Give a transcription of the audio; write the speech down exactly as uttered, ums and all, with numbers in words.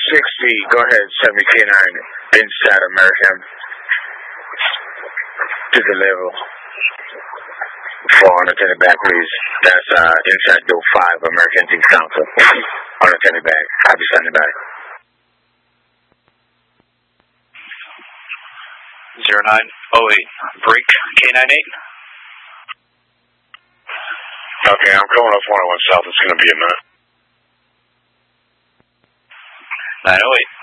sixty, go ahead, seventy K nine, inside American. To the level. For unattended back, please. That's uh, inside door five, American Team Council. Unattended back. I'll be standing by. zero nine oh eight, break K ninety-eight. Okay, I'm going off one oh one South. It's going to be a minute. nine oh eight.